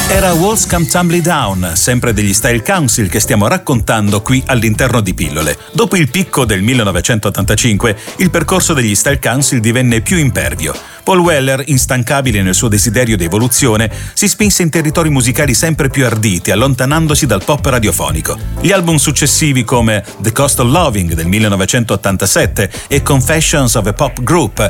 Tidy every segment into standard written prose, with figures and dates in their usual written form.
Era Walls Come Tumbling Down, sempre degli Style Council, che stiamo raccontando qui all'interno di Pillole. Dopo il picco del 1985, il percorso degli Style Council divenne più impervio. Paul Weller, instancabile nel suo desiderio di evoluzione, si spinse in territori musicali sempre più arditi, allontanandosi dal pop radiofonico. Gli album successivi come The Cost of Loving del 1987 e Confessions of a Pop Group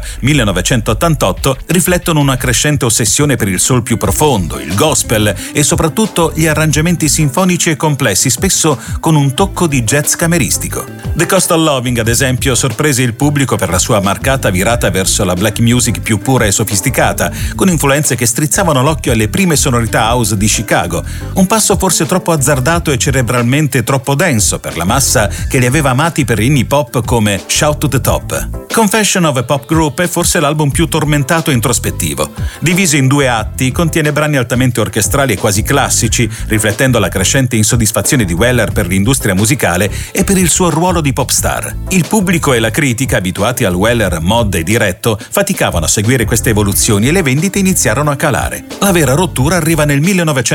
1988 riflettono una crescente ossessione per il soul più profondo, il gospel e soprattutto gli arrangiamenti sinfonici e complessi, spesso con un tocco di jazz cameristico. The Cost of Loving, ad esempio, sorprese il pubblico per la sua marcata virata verso la black music più pura e sofisticata, con influenze che strizzavano l'occhio alle prime sonorità house di Chicago, un passo forse troppo azzardato e cerebralmente troppo denso per la massa che li aveva amati per inni pop come Shout to the Top. Confession of a Pop Group è forse l'album più tormentato e introspettivo. Diviso in 2 atti, contiene brani altamente orchestrali e quasi classici, riflettendo la crescente insoddisfazione di Weller per l'industria musicale e per il suo ruolo di pop star. Il pubblico e la critica, abituati al Weller mod e diretto, faticavano a seguire queste evoluzioni e le vendite iniziarono a calare. La vera rottura arriva nel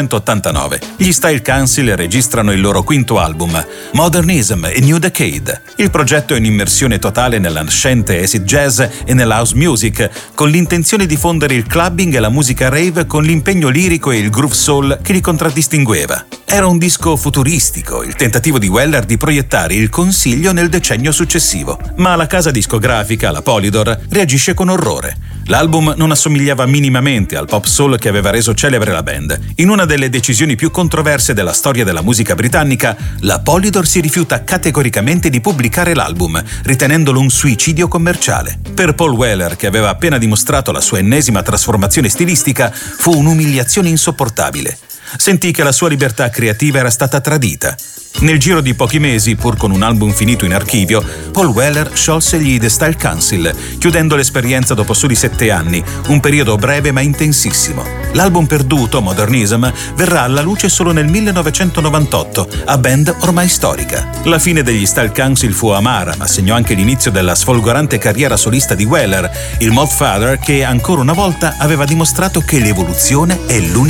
1989. Gli Style Council registrano il loro quinto album, Modernism e New Decade. Il progetto è un'immersione totale nella nascente acid jazz e nella house music, con l'intenzione di fondere il clubbing e la musica rave con l'impegno lirico e il groove soul che li contraddistingueva. Era un disco futuristico, il tentativo di Weller di proiettare il Consiglio nel decennio successivo. Ma la casa discografica, la Polydor, reagisce con orrore. L'album non assomigliava minimamente al pop soul che aveva reso celebre la band. In una delle decisioni più controverse della storia della musica britannica, la Polydor si rifiuta categoricamente di pubblicare l'album, ritenendolo un suicidio commerciale. Per Paul Weller, che aveva appena dimostrato la sua ennesima trasformazione stilistica, fu un'umiliazione insopportabile. Sentì che la sua libertà creativa era stata tradita. Nel giro di pochi mesi, pur con un album finito in archivio, Paul Weller sciolse gli The Style Council, chiudendo l'esperienza dopo soli 7 anni, un periodo breve ma intensissimo. L'album perduto, Modernism, verrà alla luce solo nel 1998, a band ormai storica. La fine degli Style Council fu amara, ma segnò anche l'inizio della sfolgorante carriera solista di Weller, il Mod Father, che ancora una volta aveva dimostrato che l'evoluzione è l'unica